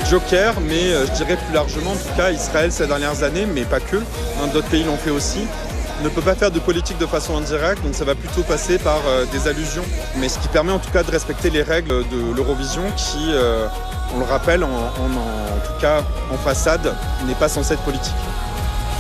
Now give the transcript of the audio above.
joker, mais je dirais plus largement, en tout cas, Israël ces dernières années, mais pas que, hein, d'autres pays l'ont fait aussi, ne peut pas faire de politique de façon indirecte, donc ça va plutôt passer par des allusions. Mais ce qui permet en tout cas de respecter les règles de l'Eurovision qui, on le rappelle, en tout cas en façade, n'est pas censée être politique.